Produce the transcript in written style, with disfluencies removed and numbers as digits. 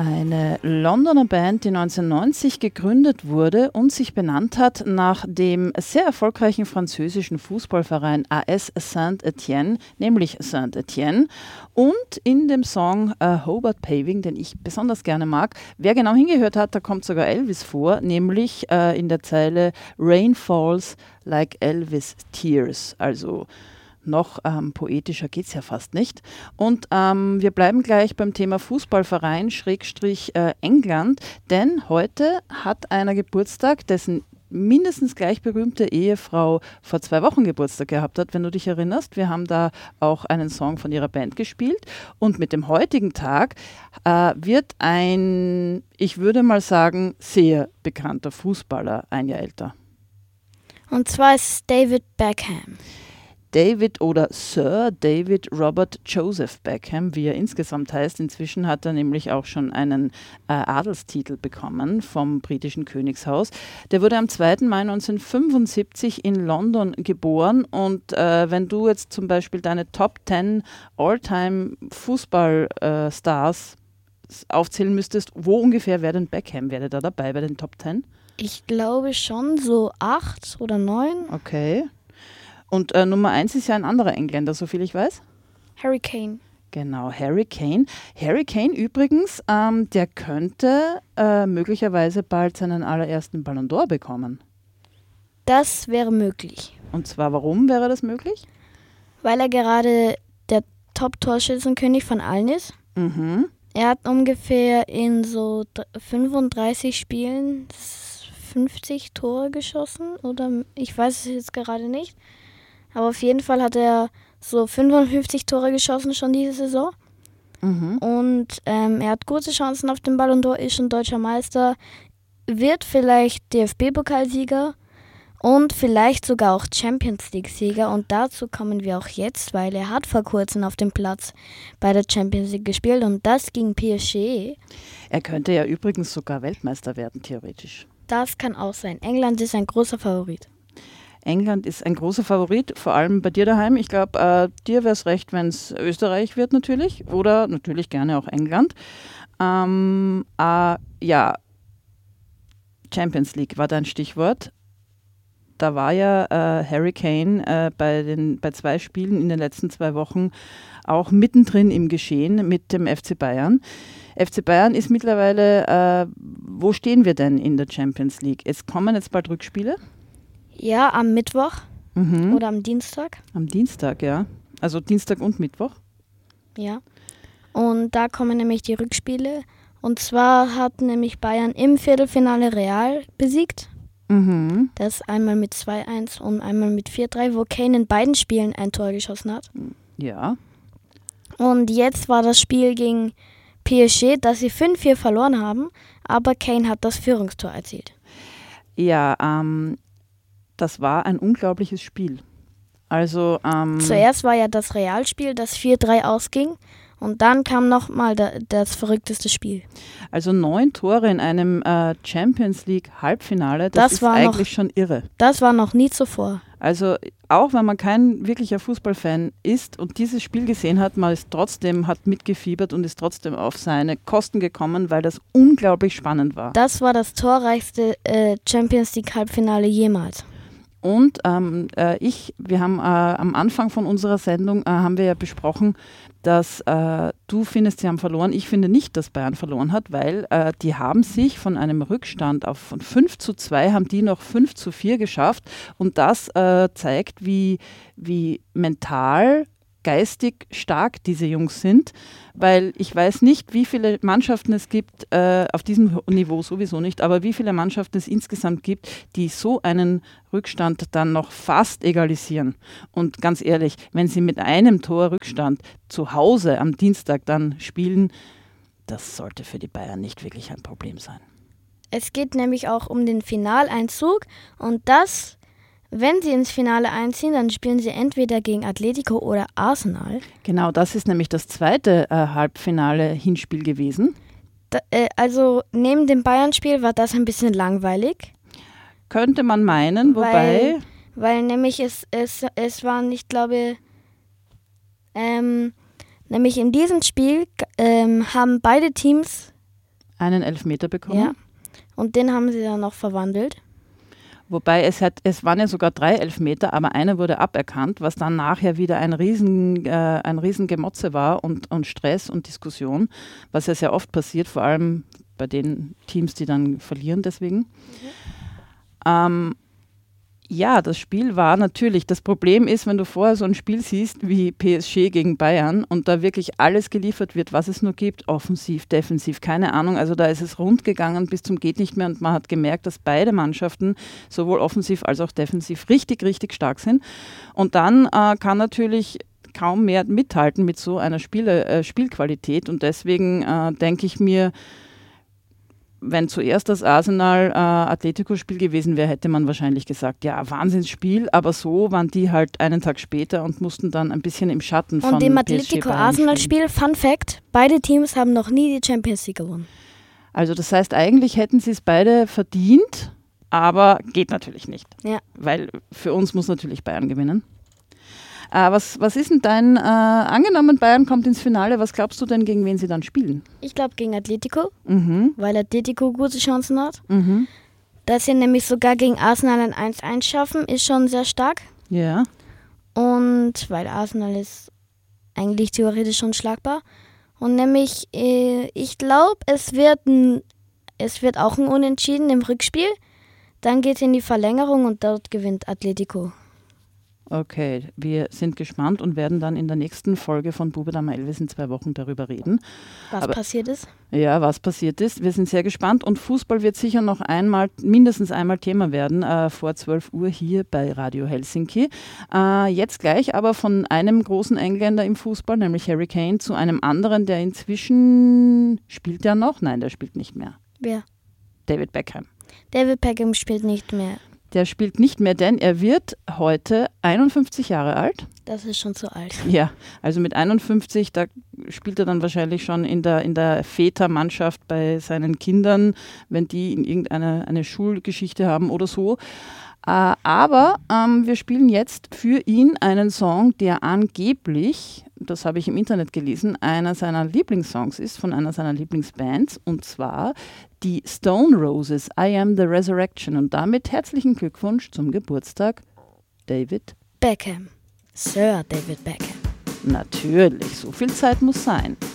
Eine Londoner Band, die 1990 gegründet wurde und sich benannt hat nach dem sehr erfolgreichen französischen Fußballverein AS Saint-Étienne, nämlich Saint-Étienne. Und in dem Song Hobart Paving, den ich besonders gerne mag, wer genau hingehört hat, da kommt sogar Elvis vor, nämlich in der Zeile Rain falls like Elvis tears, also noch poetischer geht es ja fast nicht. Und wir bleiben gleich beim Thema Fußballverein England, denn heute hat einer Geburtstag, dessen mindestens gleich berühmte Ehefrau vor 2 Wochen Geburtstag gehabt hat, wenn du dich erinnerst. Wir haben da auch einen Song von ihrer Band gespielt. Und mit dem heutigen Tag wird ein, ich würde mal sagen, sehr bekannter Fußballer ein Jahr älter. Und zwar ist es David Beckham. David oder Sir David Robert Joseph Beckham, wie er insgesamt heißt. Inzwischen hat er nämlich auch schon einen Adelstitel bekommen vom britischen Königshaus. Der wurde am 2. Mai 1975 in London geboren und wenn du jetzt zum Beispiel deine Top 10 All-Time Fußballstars aufzählen müsstest, wo ungefähr wäre denn Beckham? Wäre da dabei bei den Top 10? Ich glaube schon so 8 oder 9. Okay. Und Nummer 1 ist ja ein anderer Engländer, soviel ich weiß. Harry Kane. Genau, Harry Kane. Harry Kane übrigens, der könnte möglicherweise bald seinen allerersten Ballon d'Or bekommen. Das wäre möglich. Und zwar, warum wäre das möglich? Weil er gerade der Top-Torschützenkönig von allen ist. Mhm. Er hat ungefähr in so 35 Spielen 50 Tore geschossen. Oder ich weiß es jetzt gerade nicht. Aber auf jeden Fall hat er so 55 Tore geschossen schon diese Saison. Mhm. Und er hat gute Chancen auf den Ballon d'Or, ist schon deutscher Meister, wird vielleicht DFB-Pokalsieger und vielleicht sogar auch Champions-League-Sieger. Und dazu kommen wir auch jetzt, weil er hat vor kurzem auf dem Platz bei der Champions League gespielt und das gegen PSG. Er könnte ja übrigens sogar Weltmeister werden, theoretisch. Das kann auch sein. England ist ein großer Favorit. England ist ein großer Favorit, vor allem bei dir daheim. Ich glaube, dir wäre es recht, wenn es Österreich wird natürlich oder natürlich gerne auch England. Ja, Champions League war dein Stichwort. Da war ja Harry Kane bei 2 Spielen in den letzten 2 Wochen auch mittendrin im Geschehen mit dem FC Bayern. FC Bayern ist mittlerweile, wo stehen wir denn in der Champions League? Es kommen jetzt bald Rückspiele? Ja, am Mittwoch oder am Dienstag. Am Dienstag, ja. Also Dienstag und Mittwoch. Ja. Und da kommen nämlich die Rückspiele. Und zwar hat nämlich Bayern im Viertelfinale Real besiegt. Mhm. Das einmal mit 2-1 und einmal mit 4-3, wo Kane in beiden Spielen ein Tor geschossen hat. Ja. Und jetzt war das Spiel gegen PSG, dass sie 5-4 verloren haben, aber Kane hat das Führungstor erzielt. Ja, das war ein unglaubliches Spiel. Also zuerst war ja das Realspiel, das 4-3 ausging. Und dann kam nochmal das verrückteste Spiel. Also 9 Tore in einem Champions League Halbfinale, das ist eigentlich schon irre. Das war noch nie zuvor. Also auch wenn man kein wirklicher Fußballfan ist und dieses Spiel gesehen hat, man ist trotzdem, hat mitgefiebert und ist trotzdem auf seine Kosten gekommen, weil das unglaublich spannend war. Das war das torreichste Champions League Halbfinale jemals. Und wir haben am Anfang von unserer Sendung haben wir ja besprochen, dass du findest, sie haben verloren. Ich finde nicht, dass Bayern verloren hat, weil die haben sich von einem Rückstand von 5-2 haben die noch 5-4 geschafft. Und das zeigt, wie mental, geistig stark diese Jungs sind, weil ich weiß nicht, wie viele Mannschaften es gibt, auf diesem Niveau sowieso nicht, aber wie viele Mannschaften es insgesamt gibt, die so einen Rückstand dann noch fast egalisieren. Und ganz ehrlich, wenn sie mit einem Tor Rückstand zu Hause am Dienstag dann spielen, das sollte für die Bayern nicht wirklich ein Problem sein. Es geht nämlich auch um den Finaleinzug und das, wenn sie ins Finale einziehen, dann spielen sie entweder gegen Atletico oder Arsenal. Genau, das ist nämlich das zweite Halbfinale-Hinspiel gewesen. Also neben dem Bayern-Spiel war das ein bisschen langweilig. Könnte man meinen, wobei... Weil nämlich es waren, ich glaube, nämlich in diesem Spiel haben beide Teams einen Elfmeter bekommen. Ja. Und den haben sie dann noch verwandelt. Wobei es waren ja sogar 3 Elfmeter, aber einer wurde aberkannt, was dann nachher wieder ein riesen Gemotze war und Stress und Diskussion, was ja sehr oft passiert, vor allem bei den Teams, die dann verlieren deswegen. Ja, das Spiel war natürlich, das Problem ist, wenn du vorher so ein Spiel siehst wie PSG gegen Bayern und da wirklich alles geliefert wird, was es nur gibt, offensiv, defensiv, keine Ahnung, also da ist es rund gegangen bis zum geht nicht mehr und man hat gemerkt, dass beide Mannschaften sowohl offensiv als auch defensiv richtig, richtig stark sind und dann kann natürlich kaum mehr mithalten mit so einer Spielqualität und deswegen denke ich mir, wenn zuerst das Arsenal-Atletico-Spiel gewesen wäre, hätte man wahrscheinlich gesagt, ja, Wahnsinnsspiel, aber so waren die halt einen Tag später und mussten dann ein bisschen im Schatten von Und im PSG Atletico-Arsenal-Spiel, Fun Fact, beide Teams haben noch nie die Champions League gewonnen. Also das heißt, eigentlich hätten sie es beide verdient, aber geht natürlich nicht. Ja. Weil für uns muss natürlich Bayern gewinnen. Was ist denn dein, angenommen Bayern kommt ins Finale, was glaubst du denn, gegen wen sie dann spielen? Ich glaube gegen Atletico, Mhm. weil Atletico gute Chancen hat. Mhm. Dass sie nämlich sogar gegen Arsenal ein 1-1 schaffen, ist schon sehr stark. Ja. Und weil Arsenal ist eigentlich theoretisch unschlagbar. Und nämlich, ich glaube, es wird auch ein Unentschieden im Rückspiel. Dann geht es in die Verlängerung und dort gewinnt Atletico. Okay, wir sind gespannt und werden dann in der nächsten Folge von Bube Dame Elvis in 2 Wochen darüber reden. Was passiert ist? Ja, was passiert ist. Wir sind sehr gespannt und Fußball wird sicher noch mindestens einmal Thema werden vor 12 Uhr hier bei Radio Helsinki. Jetzt gleich aber von einem großen Engländer im Fußball, nämlich Harry Kane, zu einem anderen, der inzwischen spielt ja noch? Nein, der spielt nicht mehr. Wer? David Beckham. David Beckham spielt nicht mehr. Der spielt nicht mehr, denn er wird heute 51 Jahre alt. Das ist schon zu alt. Ja, also mit 51, da spielt er dann wahrscheinlich schon in der Vätermannschaft bei seinen Kindern, wenn die in eine Schulgeschichte haben oder so. Aber wir spielen jetzt für ihn einen Song, der angeblich, das habe ich im Internet gelesen, einer seiner Lieblingssongs ist, von einer seiner Lieblingsbands, und zwar die Stone Roses, I Am the Resurrection. Und damit herzlichen Glückwunsch zum Geburtstag, David Beckham. Sir David Beckham. Natürlich, so viel Zeit muss sein.